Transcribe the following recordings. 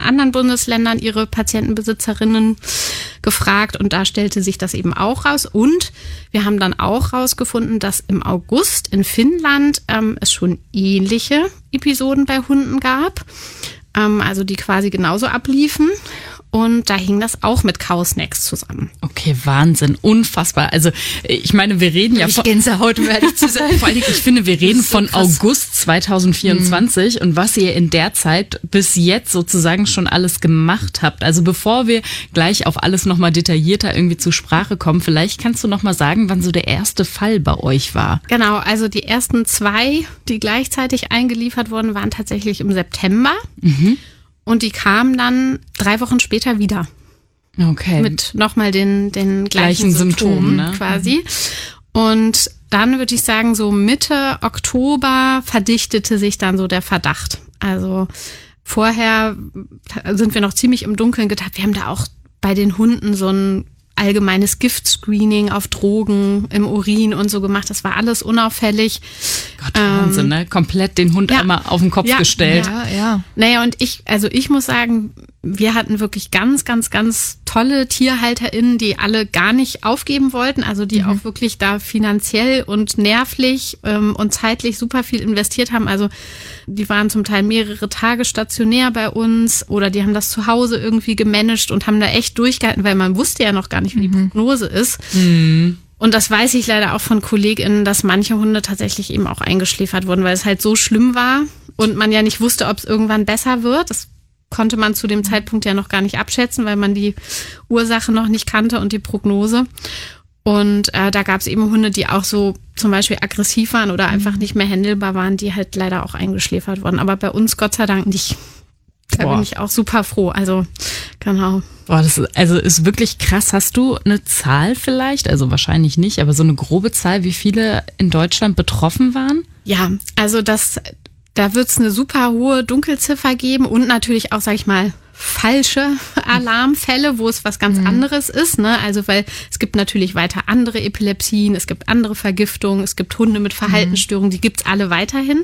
anderen Bundesländern ihre Patientenbesitzerinnen gefragt und da stellte sich das eben auch raus. Und wir haben dann auch rausgefunden, dass im August in Finnland es schon ähnliche Episoden bei Hunden gab, also die quasi genauso abliefen. Und da hing das auch mit Kausnacks zusammen. Okay, Wahnsinn, unfassbar. Also ich meine, wir reden ja von Gänsehaut, um ehrlich zu sein. Vor allem, ich finde, wir reden von August 2024 und was ihr in der Zeit bis jetzt sozusagen schon alles gemacht habt. Also bevor wir gleich auf alles nochmal detaillierter irgendwie zur Sprache kommen, vielleicht kannst du nochmal sagen, wann so der erste Fall bei euch war. Genau, also die ersten 2, die gleichzeitig eingeliefert wurden, waren tatsächlich im September. Und die kamen dann 3 Wochen später wieder. Okay. Mit nochmal den gleichen Symptomen ne? Quasi. Und dann würde ich sagen, so Mitte Oktober verdichtete sich dann so der Verdacht. Also vorher sind wir noch ziemlich im Dunkeln getappt. Wir haben da auch bei den Hunden so ein allgemeines Giftscreening auf Drogen im Urin und so gemacht. Das war alles unauffällig. Gott, Wahnsinn, ne? Komplett den Hund einmal auf den Kopf gestellt. Ja. Naja, und ich muss sagen, wir hatten wirklich ganz, ganz, ganz tolle TierhalterInnen, die alle gar nicht aufgeben wollten, also die auch wirklich da finanziell und nervlich und zeitlich super viel investiert haben. Also die waren zum Teil mehrere Tage stationär bei uns oder die haben das zu Hause irgendwie gemanagt und haben da echt durchgehalten, weil man wusste ja noch gar nicht, wie die Prognose ist. Und das weiß ich leider auch von KollegInnen, dass manche Hunde tatsächlich eben auch eingeschläfert wurden, weil es halt so schlimm war und man ja nicht wusste, ob es irgendwann besser wird. Das konnte man zu dem Zeitpunkt ja noch gar nicht abschätzen, weil man die Ursache noch nicht kannte und die Prognose. Und da gab es eben Hunde, die auch so zum Beispiel aggressiv waren oder einfach nicht mehr händelbar waren, die halt leider auch eingeschläfert wurden. Aber bei uns Gott sei Dank nicht. Da bin ich auch super froh. Also, genau. Boah, das ist wirklich krass. Hast du eine Zahl vielleicht? Also wahrscheinlich nicht, aber so eine grobe Zahl, wie viele in Deutschland betroffen waren? Ja, also da wird es eine super hohe Dunkelziffer geben und natürlich auch, sag ich mal, falsche Alarmfälle, wo es was ganz anderes ist, ne? Also weil es gibt natürlich weiter andere Epilepsien, es gibt andere Vergiftungen, es gibt Hunde mit Verhaltensstörungen, die gibt's alle weiterhin.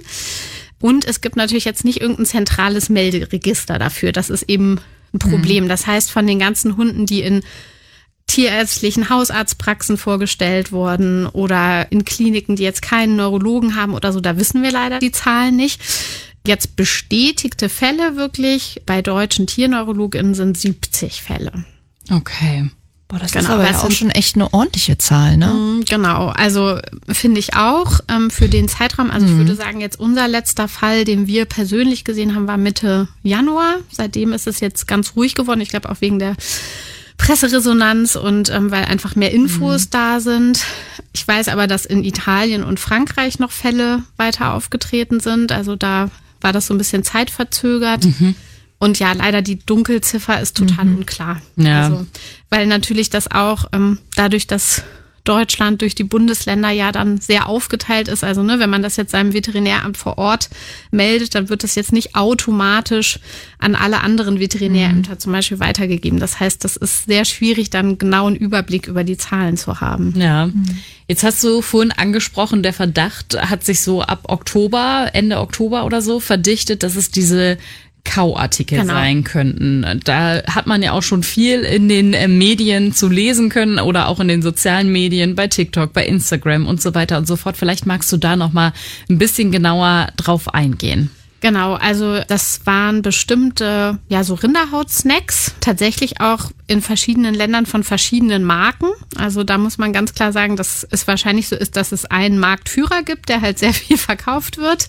Und es gibt natürlich jetzt nicht irgendein zentrales Melderegister dafür. Das ist eben ein Problem. Das heißt, von den ganzen Hunden, die in tierärztlichen Hausarztpraxen vorgestellt wurden oder in Kliniken, die jetzt keinen Neurologen haben oder so, da wissen wir leider die Zahlen nicht. Jetzt bestätigte Fälle wirklich bei deutschen TierneurologInnen sind 70 Fälle. Okay. Boah, das ist aber ja auch schon echt eine ordentliche Zahl, ne? Genau, also finde ich auch für den Zeitraum, also ich würde sagen, jetzt unser letzter Fall, den wir persönlich gesehen haben, war Mitte Januar. Seitdem ist es jetzt ganz ruhig geworden, ich glaube auch wegen der Presseresonanz und weil einfach mehr Infos da sind. Ich weiß aber, dass in Italien und Frankreich noch Fälle weiter aufgetreten sind, also da war das so ein bisschen zeitverzögert. Und ja, leider die Dunkelziffer ist total unklar. Ja. Also, weil natürlich das auch dadurch, dass Deutschland durch die Bundesländer ja dann sehr aufgeteilt ist. Also ne, wenn man das jetzt seinem Veterinäramt vor Ort meldet, dann wird das jetzt nicht automatisch an alle anderen Veterinärämter zum Beispiel weitergegeben. Das heißt, das ist sehr schwierig, dann einen genauen Überblick über die Zahlen zu haben. Ja. Jetzt hast du vorhin angesprochen, der Verdacht hat sich so ab Oktober, Ende Oktober oder so verdichtet, dass es diese Kauartikel sein könnten. Da hat man ja auch schon viel in den Medien zu lesen können oder auch in den sozialen Medien, bei TikTok, bei Instagram und so weiter und so fort. Vielleicht magst du da noch mal ein bisschen genauer drauf eingehen. Genau, also das waren bestimmte, ja, so Rinderhautsnacks, tatsächlich auch in verschiedenen Ländern von verschiedenen Marken. Also da muss man ganz klar sagen, dass es wahrscheinlich so ist, dass es einen Marktführer gibt, der halt sehr viel verkauft wird.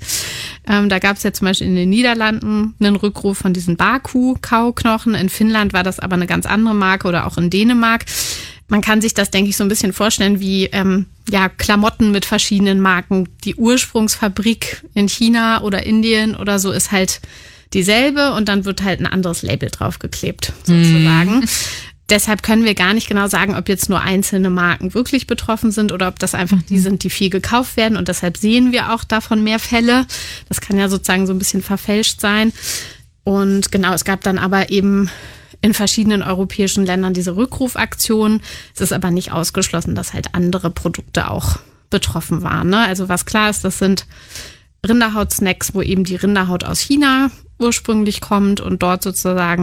Da gab es ja zum Beispiel in den Niederlanden einen Rückruf von diesen Baku-Kauknochen. In Finnland war das aber eine ganz andere Marke oder auch in Dänemark. Man kann sich das, denke ich, so ein bisschen vorstellen wie Klamotten mit verschiedenen Marken. Die Ursprungsfabrik in China oder Indien oder so ist halt dieselbe und dann wird halt ein anderes Label draufgeklebt, sozusagen. Deshalb können wir gar nicht genau sagen, ob jetzt nur einzelne Marken wirklich betroffen sind oder ob das einfach die sind, die viel gekauft werden. Und deshalb sehen wir auch davon mehr Fälle. Das kann ja sozusagen so ein bisschen verfälscht sein. Und genau, es gab dann aber eben in verschiedenen europäischen Ländern diese Rückrufaktion. Es ist aber nicht ausgeschlossen, dass halt andere Produkte auch betroffen waren, ne? Also was klar ist, das sind Rinderhautsnacks, wo eben die Rinderhaut aus China ursprünglich kommt und dort sozusagen